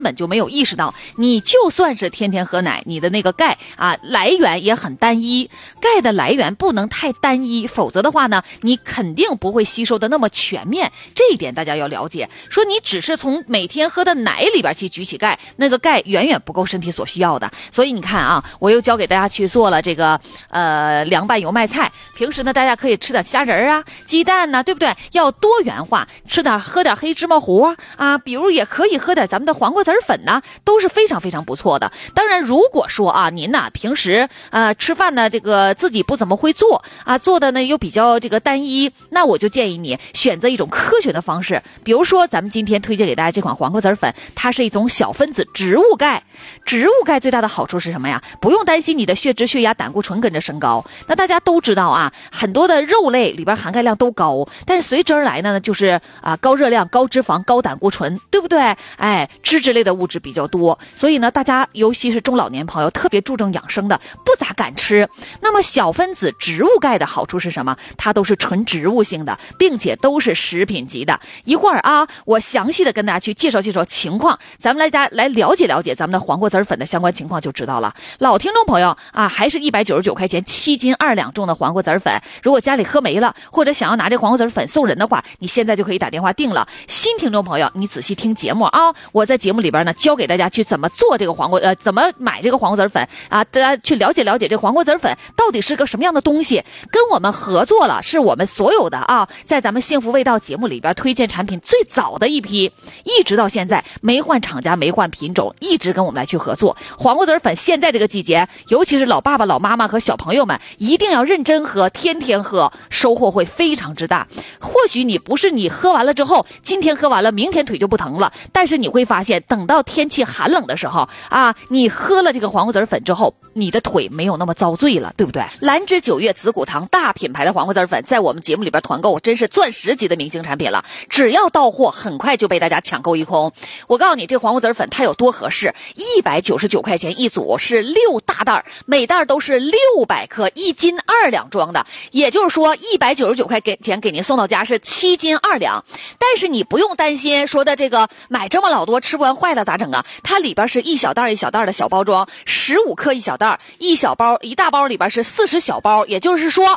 本就没有意识到，你就算是天天喝奶，你的那个钙啊来源也很单一，钙的来源不能太单一，否则的话呢，你肯定不会吸收的那么全面。这一点大家要了解。说你只是从每天喝的奶里边去举起钙，那个钙远远不够身体所需要的。所以你看啊，我又教给大家去做了这个凉拌油麦菜。平时呢，大家可以吃点虾仁啊、鸡蛋呢，对不对？要多元化，喝点黑芝麻糊啊，比如也可以喝点咱们的黄瓜籽粉呢，都是非常非常不错的。当然，如果说啊，您呢平时吃饭呢这个自己不怎么会做啊，做的呢又比较这个单一，那我就建议你选择一种科学的方式，比如说咱们今天推荐给大家这款黄瓜籽粉，它是一种小分子植物钙。植物钙最大的好处是什么呀？不用担心你的血脂、血压、胆固醇跟着升高。那大家都知道啊，很多的肉类里边含钙量都高，但是随之而来呢，就是高热量、高脂肪、高胆固醇，对不对？脂质类的物质比较多，所以呢，大家尤其是中老年朋友特别注重养生的，不咋敢吃。那么小分子植物钙的好处是什么？它都是纯植物性的，并且都是食品级的。一会儿啊，我详细的跟大家去介绍介绍情况，咱们来了解了解咱们的黄瓜籽粉的相关情况就知道了。老听众朋友啊，还是199块钱7斤2两重的黄瓜籽粉，如果家里喝没了，或者想要拿这黄瓜籽粉送人的话，你现在就可以打电话订了。新听众朋友，你仔细听节目啊，我在节目里边呢教给大家去怎么做这个怎么买这个黄瓜籽粉啊，大家去了解了解这黄瓜籽粉到底是个什么样的东西。跟我们合作了，是我们所有的啊，在咱们幸福味道节目里边推荐产品最早的一批，一直到现在没换厂家没换品种，一直跟我们来去合作。黄瓜籽粉现在这个季节，尤其是老爸爸老妈妈和小朋友们一定要认真喝，天天喝，收获会非常之大。或许你不是你喝完了之后今天喝完了明天腿就不疼了，但是你会发现等到天气寒冷的时候啊，你喝了这个黄瓜籽粉之后，你的腿没有那么遭罪了，对不对？兰芝9月紫骨堂大品牌的黄瓜籽粉在我们节目里边团购真是钻石级的明星产品了，只要到货很快就被大家抢购一空。我告诉你，这黄瓜籽粉它有多合适，199块钱一组，是6大袋，每袋都是600克，1斤2两装的，也就是说199块钱给您送到家是7斤2两。但是你不用担心说的这个买这么老多吃不完坏了咋整啊？它里边是一小袋一小袋的小包装，15克一小袋，一大包里边是40小包，也就是说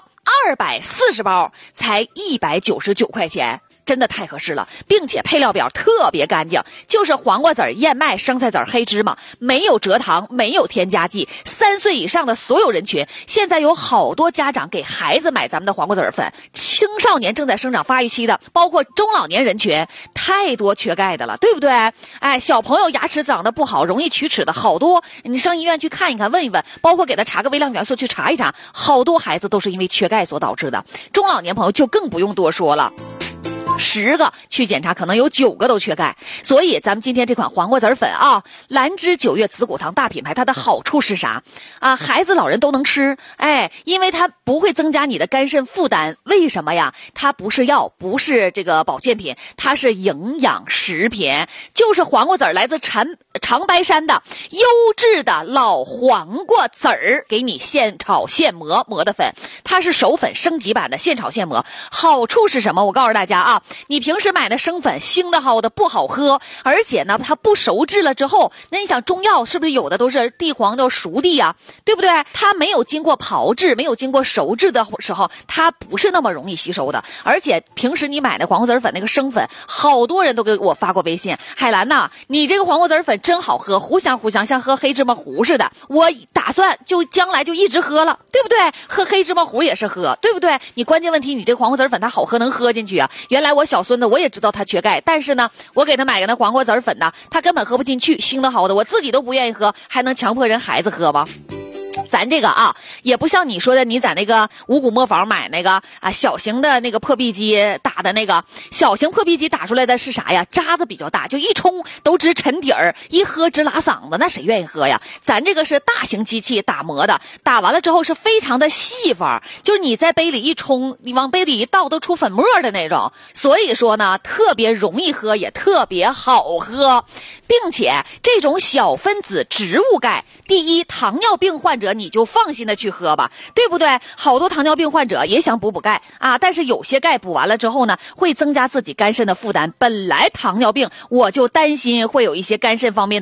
240包才199块钱。真的太合适了，并且配料表特别干净，就是黄瓜籽、燕麦、生菜籽、黑芝麻，没有蔗糖，没有添加剂。3岁以上的所有人群，现在有好多家长给孩子买咱们的黄瓜籽粉，青少年正在生长发育期的，包括中老年人群，太多缺钙的了，对不对？小朋友牙齿长得不好，容易龋齿的好多，你上医院去看一看，问一问，包括给他查个微量元素去查一查，好多孩子都是因为缺钙所导致的。中老年朋友就更不用多说了。10个去检查，可能有9个都缺钙。所以咱们今天这款黄瓜籽粉啊，兰芝9月紫骨堂大品牌，它的好处是啥啊？孩子老人都能吃，因为它不会增加你的肝肾负担。为什么呀？它不是药，不是这个保健品，它是营养食品，就是黄瓜籽来自长白山的优质的老黄瓜籽儿，给你现炒现磨的粉，它是熟粉升级版的现炒现磨。好处是什么？我告诉大家啊，你平时买的生粉腥的好的不好喝，而且呢它不熟制了之后，那你想中药是不是有的都是地黄都熟地啊，对不对？它没有经过炮制，没有经过熟制的时候，它不是那么容易吸收的。而且平时你买的黄瓜籽粉那个生粉，好多人都给我发过微信，海兰呐，你这个黄瓜籽粉真好喝，糊香糊香，像喝黑芝麻糊似的。我打算就将来就一直喝了，对不对？喝黑芝麻糊也是喝，对不对？你关键问题，你这黄瓜籽粉它好喝能喝进去啊。原来我小孙子我也知道他缺钙，但是呢我给他买个那黄瓜籽粉呢，他根本喝不进去，腥的好的我自己都不愿意喝，还能强迫人孩子喝吗？咱这个啊，也不像你说的，你在那个五谷磨坊买那个小型的那个破壁机打的那个小型破壁机打出来的是啥呀？渣子比较大，就一冲都直沉底儿，一喝直拉嗓子，那谁愿意喝呀？咱这个是大型机器打磨的，打完了之后是非常的细法，就是你在杯里一冲，你往杯里一倒都出粉末的那种。所以说呢，特别容易喝，也特别好喝，并且这种小分子植物钙，第一，糖尿病患者你你就放心的去喝吧，对不对？好多糖尿病患者也想补钙啊，但是有些钙补完了之后呢，会增加自己肝肾的负担。本来糖尿病我就担心会有一些肝肾方面的